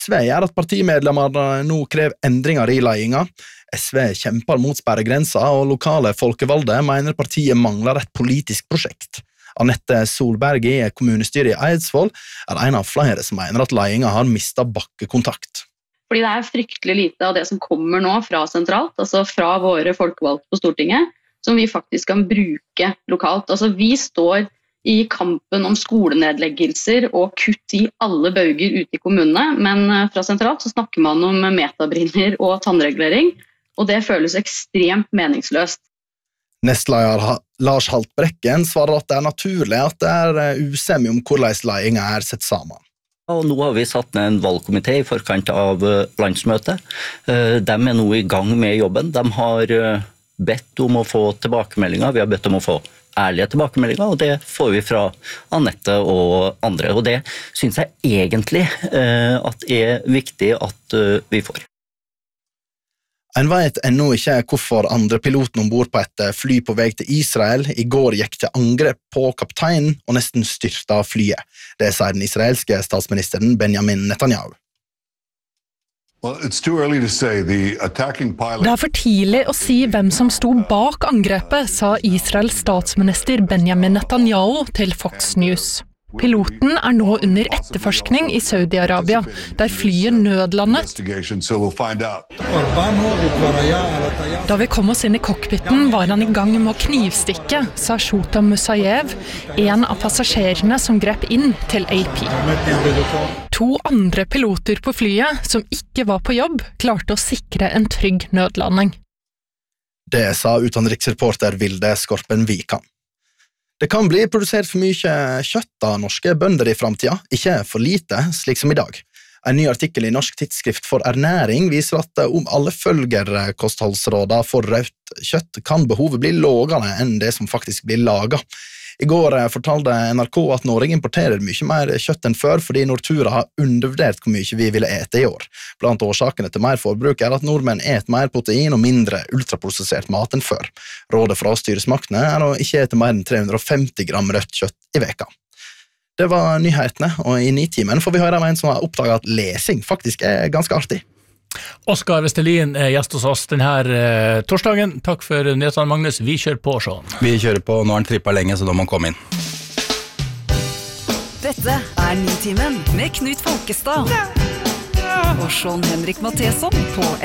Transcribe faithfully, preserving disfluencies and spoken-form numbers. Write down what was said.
S V gjør at partimedlemmer nå krever endringer i ledelsen. S V kjemper mot sperregrenser, og lokale folkevalgte mener partiet mangler et politisk prosjekt. Anette Solberg i kommunestyret i Eidsvoll er en av flere som mener at ledelsen har mistet bakkekontakt. Fordi det er fryktelig lite av det som kommer nå fra sentralt, altså fra våre folkevalgte på Stortinget, som vi faktisk kan bruke lokalt. Altså vi står i kampen om skolenedleggelser og kutt i alle bauger ute i kommunene, men fra sentralt så snakker man om metabrinner og tannregulering, og det føles ekstremt meningsløst. Nestleder Lars Haltbrekken svarer at det er naturlig at det er usemje om hvordan ledelsen er sett sammen. Og nå har vi satt ned en valgkomité i forkant av landsmøtet. De er nå i gang med jobben. De har bedt om å få tilbakemeldinger, vi har bedt om å få ærlige tilbakemeldinger, og det får vi fra Anette og andre. Og det synes jeg egentlig at er viktig at vi får. En vet ennå ikke hvorfor andre piloten ombord på et fly på vei til Israel i går gikk til angrep på kapteinen og nesten styrtet flyet. Det sier den israelske statsministeren Benjamin Netanyahu. Det er for tidlig å si hvem som sto bak angrepet, sa Israels statsminister Benjamin Netanyahu til Fox News. Piloten er nå under etterforskning i Saudi-Arabia, der flyet nødlandet. Da vi kom oss inn i cockpiten var han i gang med å knivstikke, sa Shota Musayev, en av passasjerene som grep inn til A P. To andre piloter på flyet, som ikke var på jobb, klarte å sikre en trygg nødlanding. Det sa utenriksreporter Vilde Skorpen Vikan. Det kan bli produsert for mye kjøtt av norske bønder i fremtiden, ikke for lite, slik som i dag. En ny artikkel i Norsk Tidsskrift for Ernæring viser at om alle følger kostholdsrådene for rødt kjøtt, kan behovet bli lavere enn det som faktisk blir laget. I går fortalte N R K at Norge importerer mye mer kjøtt enn før, fordi Nortura har undervurdert hvor mye vi ville ete i år. Blant årsakene til mer forbruk er at nordmenn et mer protein og mindre ultraprosessert mat enn før. Rådet fra styresmaktene er å ikke ete mer enn tre hundre og femti gram rødt kjøtt i veka. Det var nyhetene, og i Nitimen får vi høre av en som har oppdaget at lesing faktisk er ganske artig. Oskar Vestelin er gjest hos oss denne uh, torsdagen. Takk for nyhetene, Magnus. Vi kjører på, sånn. Vi kjører på. Nå har han trippet lenge, så da må han komme inn. Dette er Nitimen med Knut Folkestad og Sean Henrik Matheson på